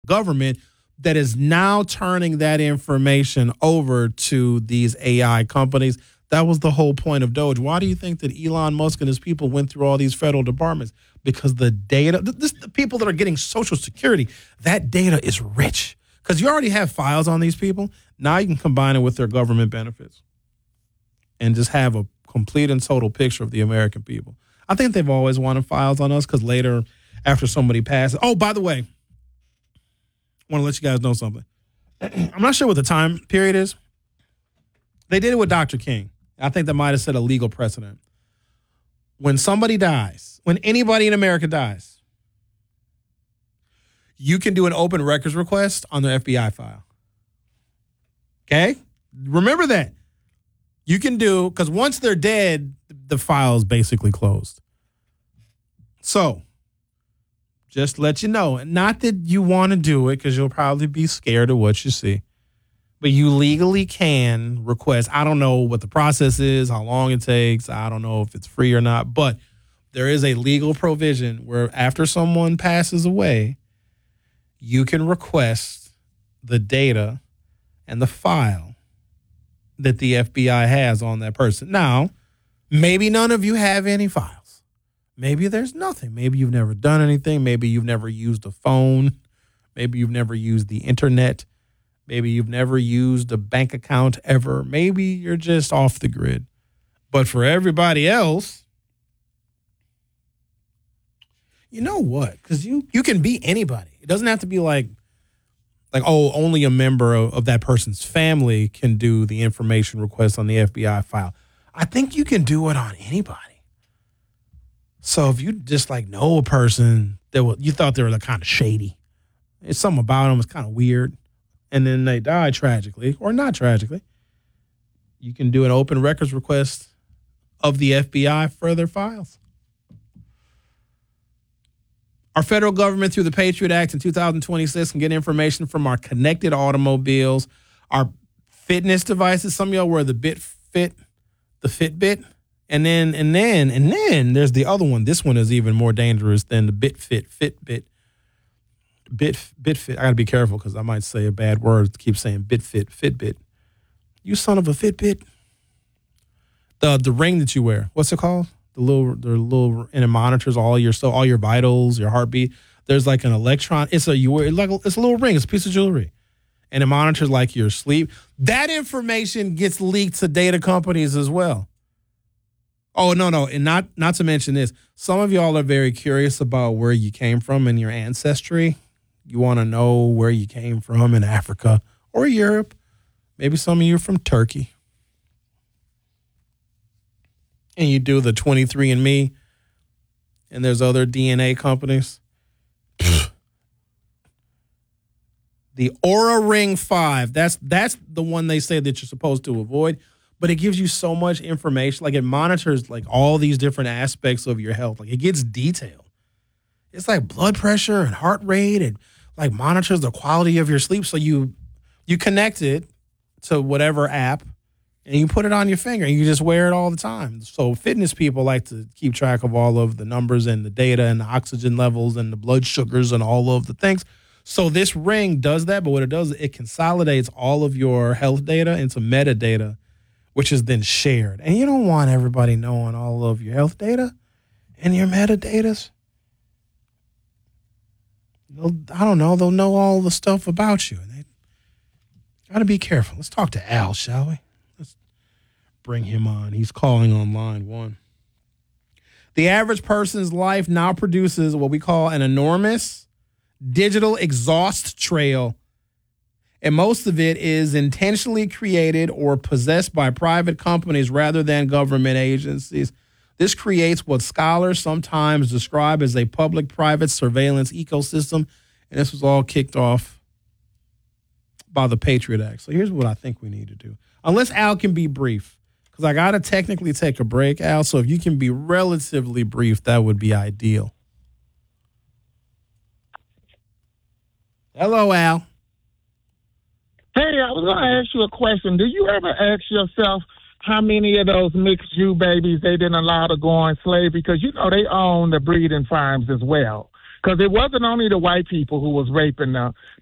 government that is now turning that information over to these AI companies. That was the whole point of Doge. Why do you think that Elon Musk and his people went through all these federal departments? Because the data, the people that are getting Social Security, that data is rich. Because you already have files on these people. Now you can combine it with their government benefits and just have a complete and total picture of the American people. I think they've always wanted files on us because later, after somebody passes. Oh, by the way, I want to let you guys know something. I'm not sure what the time period is. They did it with Dr. King. I think that might have set a legal precedent. When somebody dies, when anybody in America dies, you can do an open records request on the FBI file. Okay? Remember that. You can do, because once they're dead, the file is basically closed. So, just to let you know, not that you want to do it because you'll probably be scared of what you see. But you legally can request. I don't know what the process is, how long it takes. I don't know if it's free or not. But there is a legal provision where after someone passes away, you can request the data and the file that the FBI has on that person. Now, maybe none of you have any files. Maybe there's nothing. Maybe you've never done anything. Maybe you've never used a phone. Maybe you've never used the internet. Maybe you've never used a bank account ever. Maybe you're just off the grid. But for everybody else, you know what? Because you can be anybody. It doesn't have to be like, oh, only a member of that person's family can do the information request on the FBI file. I think you can do it on anybody. So if you just know a person that you thought they were kind of shady, it's something about them was kind of weird, and then they die tragically or not tragically, you can do an open records request of the FBI for their files. Our federal government, through the Patriot Act in 2026, can get information from our connected automobiles, our fitness devices. Some of y'all wear the the Fitbit. And then there's the other one. This one is even more dangerous than the Fitbit. Bitfit. I got to be careful because I might say a bad word. Keep saying Fitbit. You son of a Fitbit. The ring that you wear. What's it called? The little, and it monitors all your vitals, your heartbeat. There's like an electron. It's a little ring. It's a piece of jewelry, and it monitors your sleep. That information gets leaked to data companies as well. Oh no, and not to mention this. Some of y'all are very curious about where you came from in your ancestry. You want to know where you came from in Africa or Europe. Maybe some of you are from Turkey. And you do the 23andMe, and there's other DNA companies. The Oura Ring 5, that's the one they say that you're supposed to avoid, but it gives you so much information. It monitors all these different aspects of your health. It gets detailed. It's blood pressure and heart rate, and monitors the quality of your sleep. So you connect it to whatever app, and you put it on your finger, and you just wear it all the time. So fitness people like to keep track of all of the numbers and the data and the oxygen levels and the blood sugars and all of the things. So this ring does that, but what it does, it consolidates all of your health data into metadata, which is then shared. And you don't want everybody knowing all of your health data and your metadatas. I don't know. They'll know all the stuff about you. They got to be careful. Let's talk to Al, shall we? Bring him on. He's calling on line one. The average person's life now produces what we call an enormous digital exhaust trail, and most of it is intentionally created or possessed by private companies rather than government agencies. This creates what scholars sometimes describe as a public-private surveillance ecosystem, and this was all kicked off by the Patriot Act. So here's what I think we need to do. Unless Al can be brief, because I got to technically take a break, Al, so if you can be relatively brief, that would be ideal. Hello, Al. Hey, I was going to ask you a question. Do you ever ask yourself how many of those mixed Jew babies they didn't allow to go on slavery? Because, they own the breeding farms as well. Because it wasn't only the white people who was raping the